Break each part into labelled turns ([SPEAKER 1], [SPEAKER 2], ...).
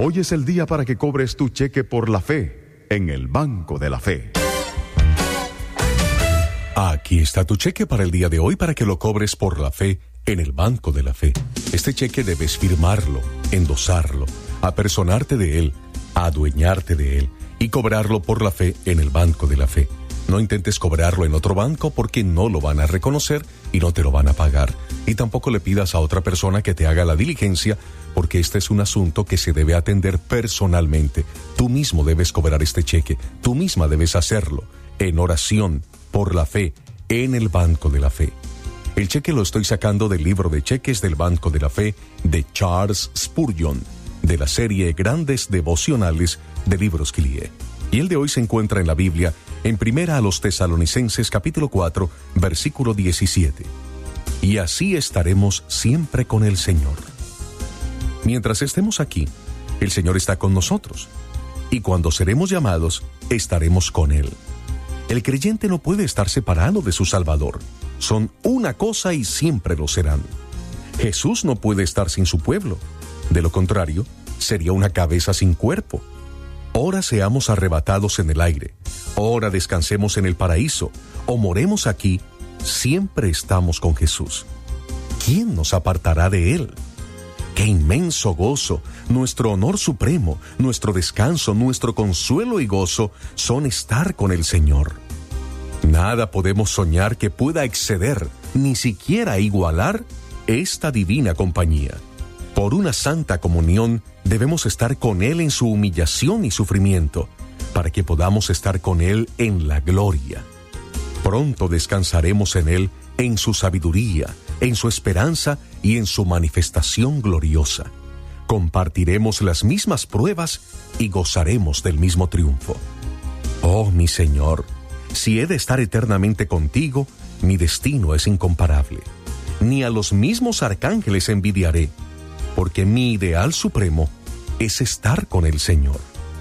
[SPEAKER 1] Hoy es el día para que cobres tu cheque por la fe en el Banco de la Fe.
[SPEAKER 2] Aquí está tu cheque para el día de hoy para que lo cobres por la fe en el Banco de la Fe. Este cheque debes firmarlo, endosarlo, apersonarte de él, adueñarte de él y cobrarlo por la fe en el Banco de la Fe. No intentes cobrarlo en otro banco porque no lo van a reconocer y no te lo van a pagar. Y tampoco le pidas a otra persona que te haga la diligencia porque este es un asunto que se debe atender personalmente. Tú mismo debes cobrar este cheque, tú misma debes hacerlo en oración, por la fe, en el Banco de la Fe. El cheque lo estoy sacando del libro de cheques del Banco de la Fe de Charles Spurgeon, de la serie Grandes Devocionales de Libros Kilie. Y el de hoy se encuentra en la Biblia, en 1 Tesalonicenses capítulo 4, versículo 17. Y así estaremos siempre con el Señor. Mientras estemos aquí, el Señor está con nosotros. Y cuando seremos llamados, estaremos con Él. El creyente no puede estar separado de su Salvador. Son una cosa y siempre lo serán. Jesús no puede estar sin su pueblo. De lo contrario, sería una cabeza sin cuerpo. Ora seamos arrebatados en el aire, ora descansemos en el paraíso, o moremos aquí, siempre estamos con Jesús. ¿Quién nos apartará de Él? ¡Qué inmenso gozo! Nuestro honor supremo, nuestro descanso, nuestro consuelo y gozo son estar con el Señor. Nada podemos soñar que pueda exceder, ni siquiera igualar, esta divina compañía. Por una santa comunión debemos estar con Él en su humillación y sufrimiento, para que podamos estar con Él en la gloria. Pronto descansaremos en Él, en su sabiduría, en su esperanza y en su manifestación gloriosa. Compartiremos las mismas pruebas y gozaremos del mismo triunfo. Oh, mi Señor, si he de estar eternamente contigo, mi destino es incomparable. Ni a los mismos arcángeles envidiaré, porque mi ideal supremo es estar con el Señor.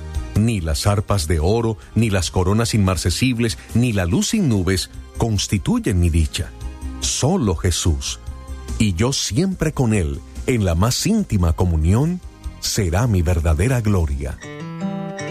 [SPEAKER 2] Ni las arpas de oro, ni las coronas inmarcesibles, ni la luz sin nubes constituyen mi dicha. Solo Jesús, y yo siempre con Él, en la más íntima comunión, será mi verdadera gloria.